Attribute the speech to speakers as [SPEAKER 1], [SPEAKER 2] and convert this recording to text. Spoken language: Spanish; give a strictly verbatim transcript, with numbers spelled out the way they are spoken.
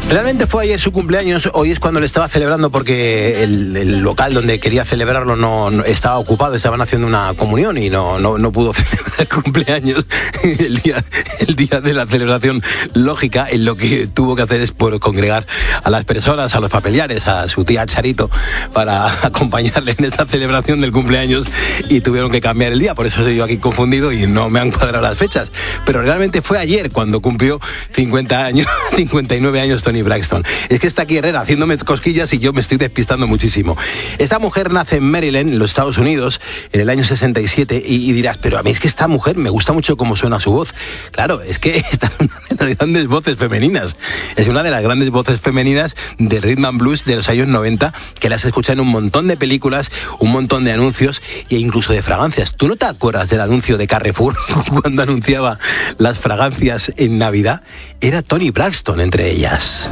[SPEAKER 1] Realmente fue ayer su cumpleaños, hoy es cuando le estaba celebrando porque el, el local donde quería celebrarlo no, no estaba ocupado, estaban haciendo una comunión y no, no, no pudo celebrar el cumpleaños. El día, el día de la celebración lógica, en lo que tuvo que hacer es por congregar a las personas, a los familiares, a su tía Charito, para acompañarle en esta celebración del cumpleaños, y tuvieron que cambiar el día, por eso estoy yo aquí confundido y no me han cuadrado las fechas. Pero realmente fue ayer cuando cumplió cincuenta años, cincuenta y nueve años Toni Braxton. Es que está aquí Herrera haciéndome cosquillas y yo me estoy despistando muchísimo. Esta mujer nace en Maryland, en los Estados Unidos, en el año sesenta y siete, y, y dirás, pero a mí es que esta mujer me gusta mucho cómo suena su voz. Claro, es que esta es una de las grandes voces femeninas. Es una de las grandes voces femeninas de rhythm and blues de los años noventa, que las escuchan en un montón de películas, un montón de anuncios e incluso de fragancias. ¿Tú no te acuerdas del anuncio de Carrefour cuando anunciaba las fragancias en Navidad? Era Toni Braxton entre ellas.